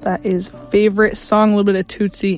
That is favorite song, a little bit of Tootsie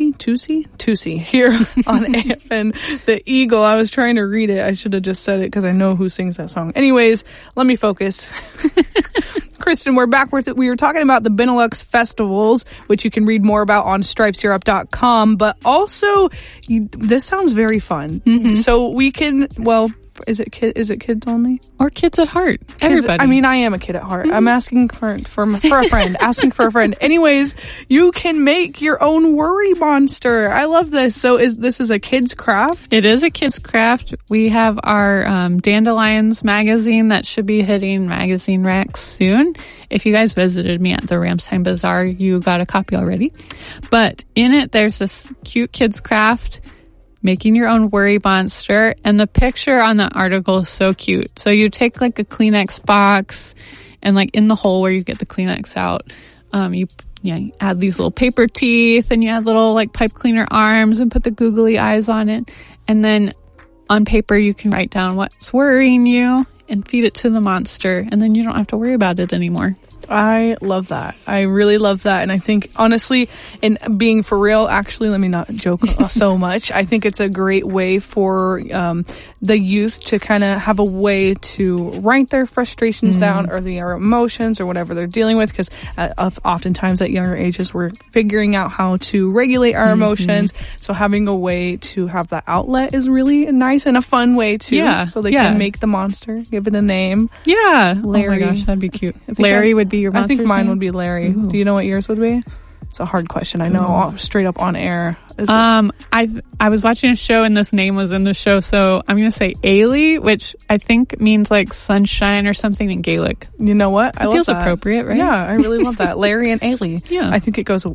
here on AFN. The Eagle. I was trying to read it. I should have just said it because I know who sings that song. Anyways, let me focus. Kristen, we're back. We were talking about the Benelux festivals, which you can read more about on stripeseurope.com. But also, this sounds very fun. Mm-hmm. So we can, is it kids only? Or kids at heart? Everybody. I mean, I am a kid at heart. Mm-hmm. I'm asking for a friend. Asking for a friend. Anyways, you can make your own worry monster. I love this. So this is a kid's craft? It is a kid's craft. We have our Dandelions magazine that should be hitting magazine racks soon. If you guys visited me at the Ramstein Bazaar, you got a copy already. But in it, there's this cute kid's craft, making your own worry monster, and the picture on the article is so cute. So you take like a Kleenex box, and like in the hole where you get the Kleenex out, you add these little paper teeth, and you add little like pipe cleaner arms and put the googly eyes on it. And then on paper you can write down what's worrying you and feed it to the monster, and then you don't have to worry about it anymore. I love that. I really love that. And I think, honestly, in being for real, actually, let me not joke so much. I think it's a great way for the youth to kind of have a way to write their frustrations down, or their emotions, or whatever they're dealing with. Because oftentimes at younger ages, we're figuring out how to regulate our emotions. So having a way to have that outlet is really nice and a fun way too. Yeah. So they can make the monster, give it a name. Yeah. Larry. Oh my gosh, that'd be cute. Larry would be your monster's I think mine name? would be Larry. Ooh. Do you know what yours would be? It's a hard question. I know, straight up on air. I was watching a show and this name was in the show, so I'm going to say Ailey, which I think means like sunshine or something in Gaelic. You know what? It feels appropriate, right? Yeah, I really love that. Larry and Ailey. Yeah. I think it goes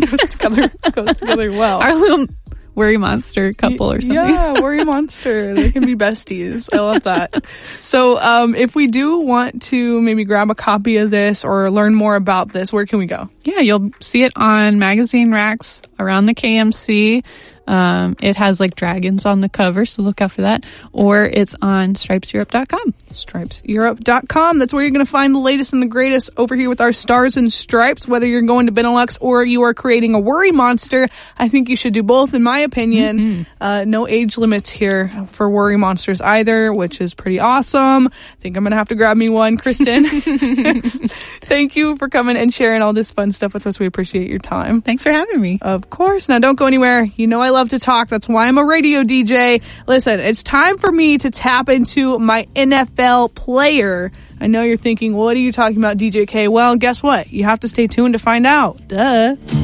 together well. Our little worry monster couple or something. Yeah, worry monster. They can be besties. I love that. So if we do want to maybe grab a copy of this or learn more about this, where can we go? Yeah, you'll see it on magazine racks around the KMC. It has like dragons on the cover, so look out for that. Or it's on stripeseurope.com. Stripeseurope.com. That's where you're going to find the latest and the greatest over here with our Stars and Stripes. Whether you're going to Benelux or you are creating a worry monster, I think you should do both, in my opinion. No age limits here for worry monsters either, which is pretty awesome. I think I'm going to have to grab me one. Kristen, thank you for coming and sharing all this fun stuff with us. We appreciate your time. Thanks for having me. Of course. Now, don't go anywhere. You know I love to talk. That's why I'm a radio DJ. Listen, it's time for me to tap into my NFL player. I know you're thinking, what are you talking about, DJ K? Well, guess what? You have to stay tuned to find out. Duh.